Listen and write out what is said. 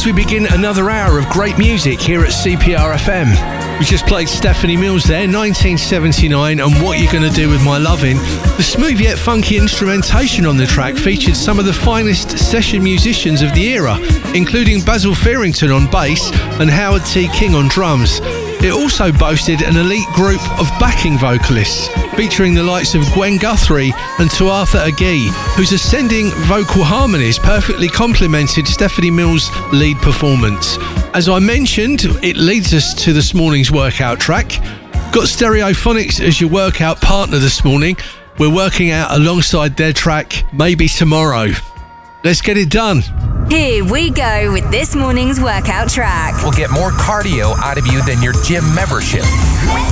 as we begin another hour of great music here at CPR FM. We just played Stephanie Mills there, 1979, and What You Gonna Do With My Lovin'. The smooth yet funky instrumentation on the track featured some of the finest session musicians of the era, including Basil Fearington on bass and Howard T. King on drums. It also boasted an elite group of backing vocalists, featuring the likes of Gwen Guthrie and Tuatha Agee, whose ascending vocal harmonies perfectly complemented Stephanie Mills' lead performance. As I mentioned, it leads us to this morning's workout track. Got Stereophonics as your workout partner this morning. We're working out alongside their track, Maybe Tomorrow. Let's get it done. Here we go with this morning's workout track. We'll get more cardio out of you than your gym membership.